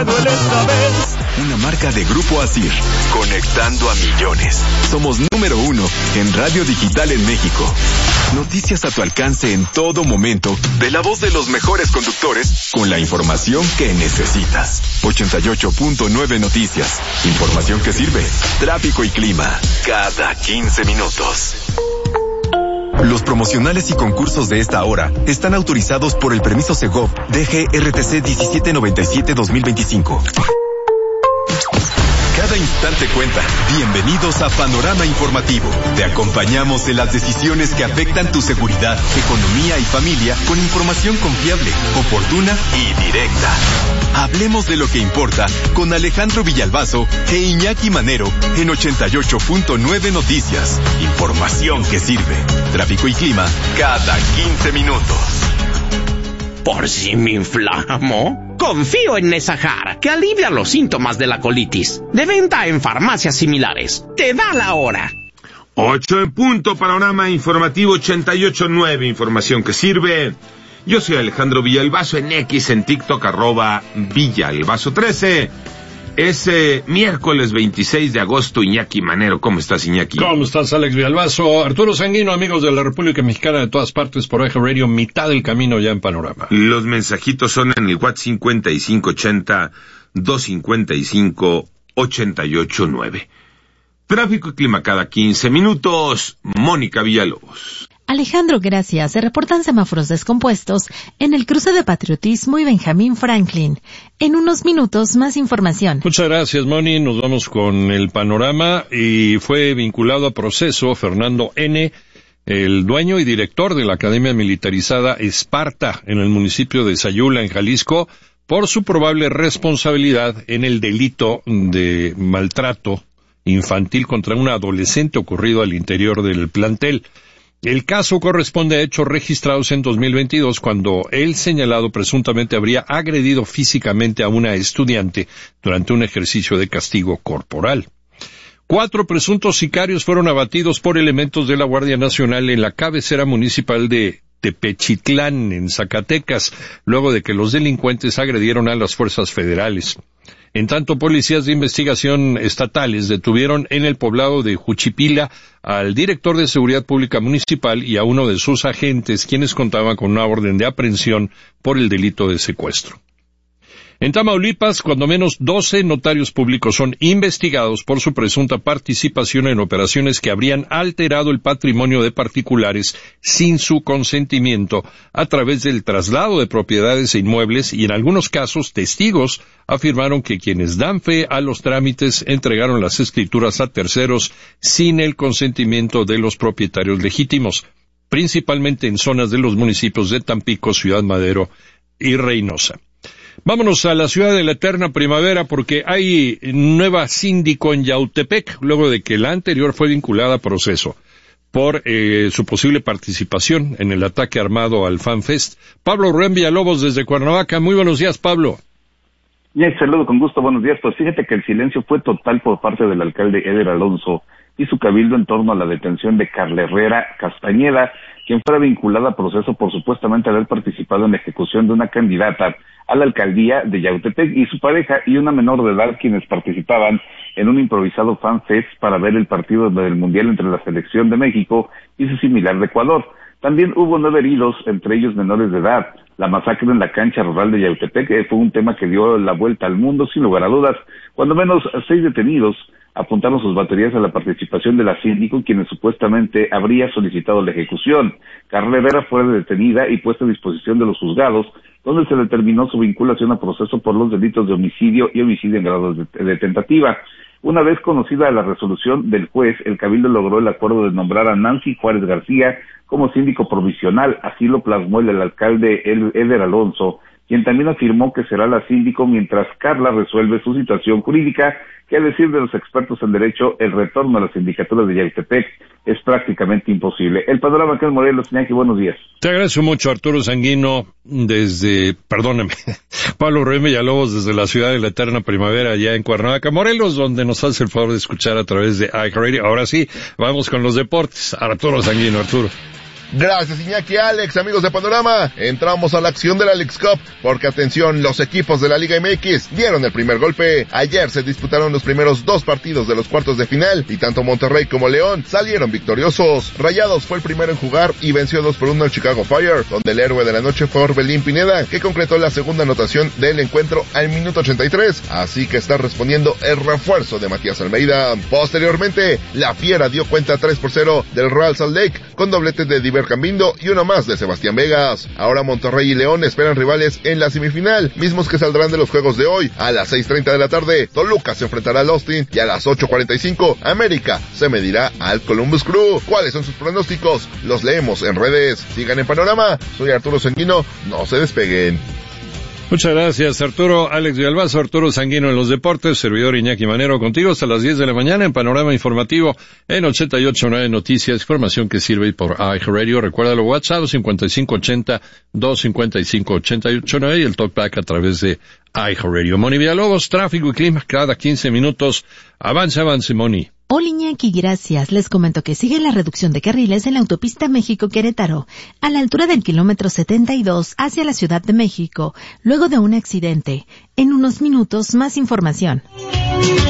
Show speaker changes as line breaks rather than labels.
duele esta vez.
Una marca de Grupo Asir, conectando a millones. Somos número 1 en radio digital en México. Noticias a tu alcance en todo momento, de la voz de los mejores conductores, con la información que necesitas. 88.9 Noticias. Información que sirve. Tráfico y clima. Cada 15 minutos. Los promocionales y concursos de esta hora están autorizados por el permiso Segov DGRTC 1797-2025. Cada instante cuenta. Bienvenidos a Panorama Informativo. Te acompañamos en las decisiones que afectan tu seguridad, economía y familia con información confiable, oportuna y directa. Hablemos de lo que importa con Alejandro Villalbazo e Iñaki Manero en 88.9 Noticias. Información que sirve. Tráfico y clima cada 15 minutos.
¿Por si me inflamo? Confío en Nesajar, que alivia los síntomas de la colitis. De venta en farmacias similares. Te da la hora.
8 en punto, Panorama Informativo 88.9, información que sirve. Yo soy Alejandro Villalbazo en X, en TikTok, @Villalbazo13. Es miércoles 26 de agosto, Iñaki Manero. ¿Cómo estás, Iñaki?
¿Cómo estás, Alex Villalbazo? Arturo Sanguino, amigos de la República Mexicana de todas partes por Eje Radio, mitad del camino ya en Panorama.
Los mensajitos son en el WhatsApp 5580-255-889. Tráfico y clima cada 15 minutos. Mónica Villalobos.
Alejandro, gracias. Se reportan semáforos descompuestos en el cruce de Patriotismo y Benjamín Franklin. En unos minutos, más información.
Muchas gracias, Moni. Nos vamos con el panorama. Y fue vinculado a proceso Fernando N., el dueño y director de la Academia Militarizada Esparta en el municipio de Sayula, en Jalisco, por su probable responsabilidad en el delito de maltrato infantil contra una adolescente ocurrido al interior del plantel. El caso corresponde a hechos registrados en 2022, cuando el señalado presuntamente habría agredido físicamente a una estudiante durante un ejercicio de castigo corporal. 4 presuntos sicarios fueron abatidos por elementos de la Guardia Nacional en la cabecera municipal de Tepechitlán, en Zacatecas, luego de que los delincuentes agredieron a las fuerzas federales. En tanto, policías de investigación estatales detuvieron en el poblado de Juchipila al director de Seguridad Pública Municipal y a uno de sus agentes, quienes contaban con una orden de aprehensión por el delito de secuestro. En Tamaulipas, cuando menos 12 notarios públicos son investigados por su presunta participación en operaciones que habrían alterado el patrimonio de particulares sin su consentimiento a través del traslado de propiedades e inmuebles, y en algunos casos testigos afirmaron que quienes dan fe a los trámites entregaron las escrituras a terceros sin el consentimiento de los propietarios legítimos, principalmente en zonas de los municipios de Tampico, Ciudad Madero y Reynosa. Vámonos a la ciudad de la eterna primavera, porque hay nueva síndico en Yautepec, luego de que la anterior fue vinculada a proceso por su posible participación en el ataque armado al FanFest. Pablo Rubén Villalobos desde Cuernavaca. Muy buenos días, Pablo.
Saludo con gusto, buenos días. Pues fíjate que el silencio fue total por parte del alcalde Eder Alonso y su cabildo en torno a la detención de Carla Herrera Castañeda, quien fuera vinculada a proceso por supuestamente haber participado en la ejecución de una candidata a la alcaldía de Yautepec y su pareja y una menor de edad, quienes participaban en un improvisado FanFest para ver el partido del Mundial entre la selección de México y su similar de Ecuador. También hubo 9 heridos, entre ellos menores de edad. La masacre en la cancha rural de Yautepec fue un tema que dio la vuelta al mundo, sin lugar a dudas. Cuando menos 6 detenidos apuntaron sus baterías a la participación de la síndico, quienes supuestamente habría solicitado la ejecución. Carla Herrera fue detenida y puesta a disposición de los juzgados, donde se determinó su vinculación a proceso por los delitos de homicidio y homicidio en grado de tentativa. Una vez conocida la resolución del juez, el cabildo logró el acuerdo de nombrar a Nancy Juárez García como síndico provisional. Así lo plasmó el alcalde Eder Alonso, quien también afirmó que será la síndico mientras Carla resuelve su situación jurídica, que a decir de los expertos en derecho, el retorno a la sindicatura de Yautepec es prácticamente imposible. El panorama acá en Morelos, Iñaki, buenos días.
Te agradezco mucho, Arturo Sanguino, Pablo Rubén Villalobos desde la ciudad de la eterna primavera, allá en Cuernavaca, Morelos, donde nos hace el favor de escuchar a través de iHeartRadio. Ahora sí, vamos con los deportes. Arturo Sanguino, Arturo.
Gracias, Iñaki. Alex, amigos de Panorama, entramos a la acción de la Leagues Cup, porque atención, los equipos de la Liga MX dieron el primer golpe. Ayer se disputaron los primeros 2 partidos de los cuartos de final, y tanto Monterrey como León salieron victoriosos. Rayados fue el primero en jugar y venció 2-1 al Chicago Fire, donde el héroe de la noche fue Orbelín Pineda, que concretó la segunda anotación del encuentro al minuto 83, así que está respondiendo el refuerzo de Matías Almeida. Posteriormente, la Fiera dio cuenta 3-0 del Real Salt Lake, con doblete de Diver Cambindo y uno más de Sebastián Vegas. Ahora Monterrey y León esperan rivales en la semifinal, mismos que saldrán de los juegos de hoy. A las 6:30 de la tarde, Toluca se enfrentará al Austin, y a las 8:45, América se medirá al Columbus Crew. ¿Cuáles son sus pronósticos? Los leemos en redes. Sigan en Panorama. Soy Arturo Sanguino. No se despeguen.
Muchas gracias, Arturo. Alex Villalbazo, Arturo Sanguino en los deportes, servidor Iñaki Manero contigo hasta las 10 de la mañana en Panorama Informativo en 88.9 Noticias, información que sirve por iHeartRadio. Recuérdalo, WhatsApp 5580-255-88.9 y el talkback a través de iHeartRadio. Moni Villalobos, tráfico y clima cada 15 minutos. Avance, Moni.
Hola Iñaki, gracias. Les comento que sigue la reducción de carriles en la autopista México-Querétaro, a la altura del kilómetro 72 hacia la Ciudad de México, luego de un accidente. En unos minutos, más información.